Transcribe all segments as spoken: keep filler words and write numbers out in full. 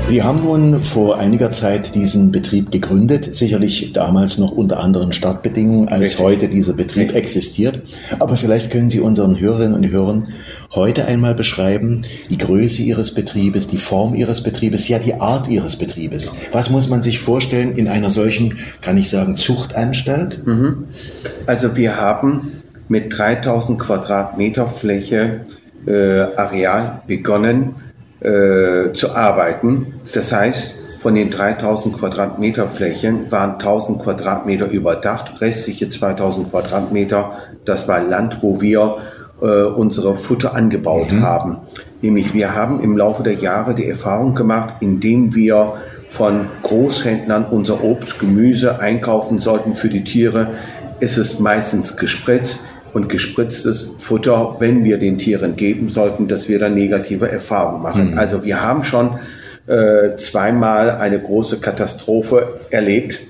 Sie haben nun vor einiger Zeit diesen Betrieb gegründet, sicherlich damals noch unter anderen Startbedingungen, als Richtig. heute dieser Betrieb Richtig. existiert. Aber vielleicht können Sie unseren Hörerinnen und Hörern heute einmal beschreiben, die Größe Ihres Betriebes, die Form Ihres Betriebes, ja die Art Ihres Betriebes. Was muss man sich vorstellen in einer solchen, kann ich sagen, Zuchtanstalt? Also wir haben mit dreitausend Quadratmeter Fläche äh, Areal begonnen äh, zu arbeiten. Das heißt, von den dreitausend Quadratmeter Flächen waren tausend Quadratmeter überdacht, restliche zweitausend Quadratmeter, das war Land, wo wir äh, unsere Futter angebaut mhm. haben. Nämlich wir haben im Laufe der Jahre die Erfahrung gemacht, indem wir von Großhändlern unser Obst, Gemüse einkaufen sollten für die Tiere, ist es meistens gespritzt. Und gespritztes Futter, wenn wir den Tieren geben sollten, dass wir dann negative Erfahrungen machen. Mhm. Also wir haben schon äh, zweimal eine große Katastrophe erlebt.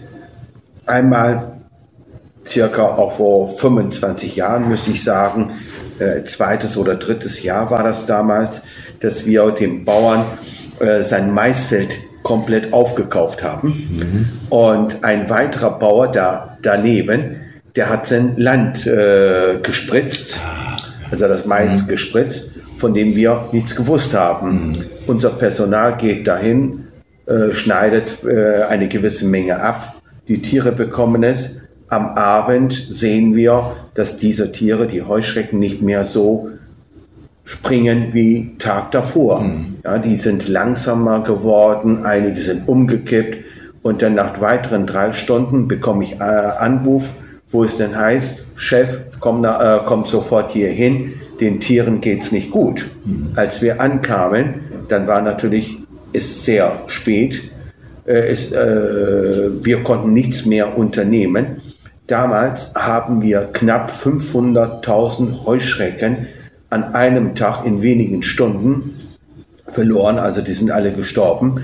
Einmal circa auch vor fünfundzwanzig Jahren, müsste ich sagen, äh, zweites oder drittes Jahr war das damals, dass wir dem Bauern äh, sein Maisfeld komplett aufgekauft haben. Mhm. Und ein weiterer Bauer da daneben, der hat sein Land äh, gespritzt, also das Mais mhm. gespritzt, von dem wir nichts gewusst haben. Mhm. Unser Personal geht dahin, äh, schneidet äh, eine gewisse Menge ab. Die Tiere bekommen es. Am Abend sehen wir, dass diese Tiere, die Heuschrecken, nicht mehr so springen wie Tag davor. Mhm. Ja, die sind langsamer geworden, einige sind umgekippt. Und dann nach weiteren drei Stunden bekomme ich äh, Anruf, wo es denn heißt, Chef, komm, na, äh, komm sofort hier hin, den Tieren geht's nicht gut. Mhm. Als wir ankamen, dann war natürlich, ist sehr spät, äh, ist, äh, wir konnten nichts mehr unternehmen. Damals haben wir knapp fünfhunderttausend Heuschrecken an einem Tag in wenigen Stunden verloren, also die sind alle gestorben.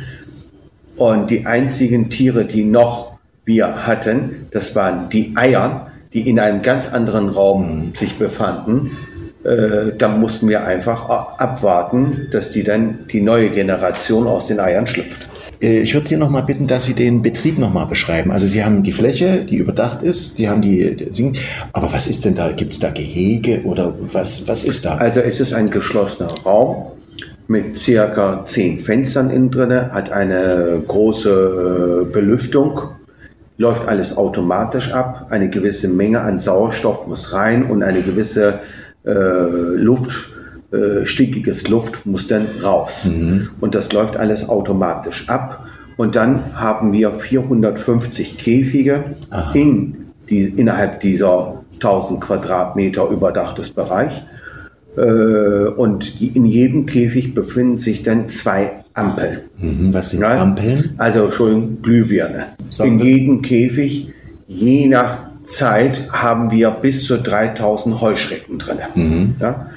Und die einzigen Tiere, die noch wir hatten, das waren die Eier, die in einem ganz anderen Raum sich befanden. Äh, da mussten wir einfach abwarten, dass die dann die neue Generation aus den Eiern schlüpft. Ich würde Sie noch mal bitten, dass Sie den Betrieb noch mal beschreiben. Also Sie haben die Fläche, die überdacht ist, die haben die, aber was ist denn da? Gibt es da Gehege oder was, was ist da? Also es ist ein geschlossener Raum mit circa zehn Fenstern innen drin, hat eine große Belüftung. Läuft alles automatisch ab, eine gewisse Menge an Sauerstoff muss rein und eine gewisse äh, Luft, äh, stickiges Luft muss dann raus. Mhm. Und das läuft alles automatisch ab. Und dann haben wir vierhundertfünfzig Käfige in die, innerhalb dieser tausend Quadratmeter überdachtes Bereich. Äh, und in jedem Käfig befinden sich dann zwei Ampeln. Mhm, was sind ja? Ampeln? Also, Entschuldigung, Glühbirne. In jedem Käfig, je nach Zeit, haben wir bis zu dreitausend Heuschrecken drin. Mhm. Ja?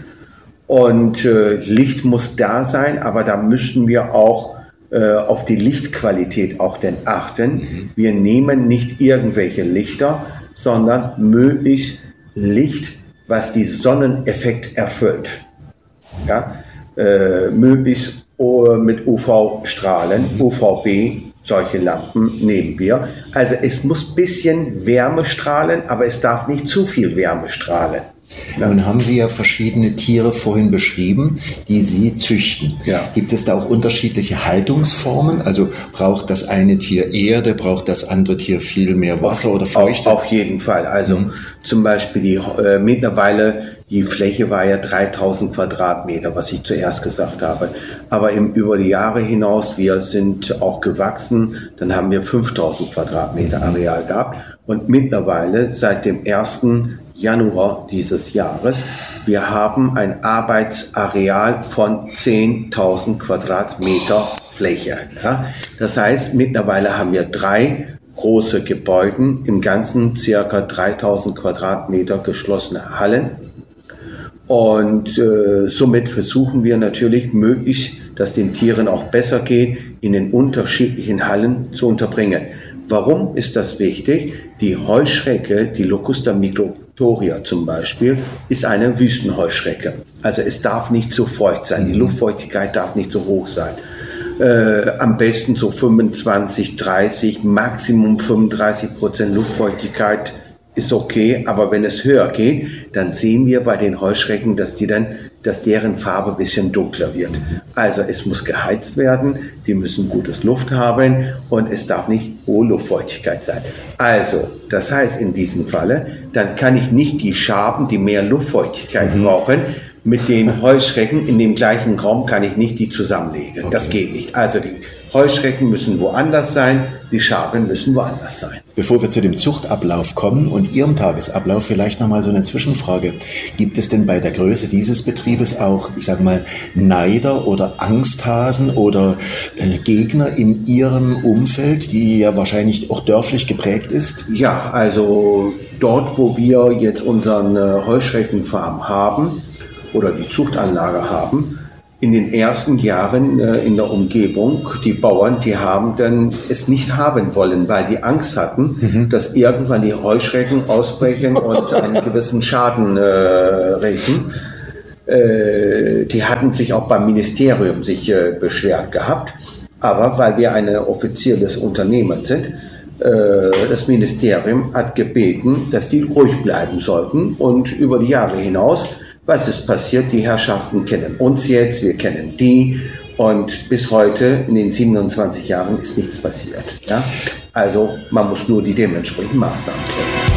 Und äh, Licht muss da sein, aber da müssen wir auch äh, auf die Lichtqualität auch denn achten. Mhm. Wir nehmen nicht irgendwelche Lichter, sondern möglichst Licht, was die Sonneneffekt erfüllt. Ja? Äh, möglichst mit U V-Strahlen, U V B, solche Lampen nehmen wir. Also es muss ein bisschen Wärme strahlen, aber es darf nicht zu viel Wärme strahlen. Nun haben Sie ja verschiedene Tiere vorhin beschrieben, die Sie züchten. Ja. Gibt es da auch unterschiedliche Haltungsformen? Also braucht das eine Tier Erde, braucht das andere Tier viel mehr Wasser oder Feuchte? Auf, auf jeden Fall. Also mhm. zum Beispiel die äh, mittlerweile, die Fläche war ja dreitausend Quadratmeter, was ich zuerst gesagt habe. Aber im, über die Jahre hinaus, wir sind auch gewachsen, dann haben wir fünftausend Quadratmeter Areal gehabt. Und mittlerweile, seit dem ersten Januar dieses Jahres, wir haben ein Arbeitsareal von zehntausend Quadratmeter Fläche. Ja? Das heißt, mittlerweile haben wir drei große Gebäude, im Ganzen circa dreitausend Quadratmeter geschlossene Hallen. Und äh, somit versuchen wir natürlich möglichst, dass den Tieren auch besser geht, in den unterschiedlichen Hallen zu unterbringen. Warum ist das wichtig? Die Heuschrecke, die Locusta migratoria zum Beispiel, ist eine Wüstenheuschrecke. Also es darf nicht zu feucht sein, die Luftfeuchtigkeit darf nicht so hoch sein. Äh, am besten so fünfundzwanzig, dreißig, Maximum fünfunddreißig Prozent Luftfeuchtigkeit ist okay, aber wenn es höher geht, dann sehen wir bei den Heuschrecken, dass die dann, dass deren Farbe ein bisschen dunkler wird. Also es muss geheizt werden, die müssen gutes Luft haben und es darf nicht hohe Luftfeuchtigkeit sein. Also, das heißt in diesem Falle, dann kann ich nicht die Schaben, die mehr Luftfeuchtigkeit mhm. brauchen, mit den Heuschrecken in dem gleichen Raum kann ich nicht die zusammenlegen. Okay. Das geht nicht. Also die Heuschrecken müssen woanders sein, die Schaben müssen woanders sein. Bevor wir zu dem Zuchtablauf kommen und Ihrem Tagesablauf, vielleicht nochmal so eine Zwischenfrage. Gibt es denn bei der Größe dieses Betriebes auch, ich sage mal, Neider oder Angsthasen oder äh, Gegner in Ihrem Umfeld, die ja wahrscheinlich auch dörflich geprägt ist? Ja, also dort, wo wir jetzt unseren äh, Heuschreckenfarm haben oder die Zuchtanlage haben, in den ersten Jahren äh, in der Umgebung, die Bauern, die haben dann es nicht haben wollen, weil die Angst hatten, mhm. dass irgendwann die Heuschrecken ausbrechen und einen gewissen Schaden äh, rächen. Äh, die hatten sich auch beim Ministerium sich äh, beschwert gehabt, aber weil wir ein offizielles Unternehmen sind, äh, das Ministerium hat gebeten, dass die ruhig bleiben sollten und über die Jahre hinaus, was ist passiert? Die Herrschaften kennen uns jetzt, wir kennen die und bis heute in den siebenundzwanzig Jahren ist nichts passiert. Ja? Also man muss nur die dementsprechenden Maßnahmen treffen.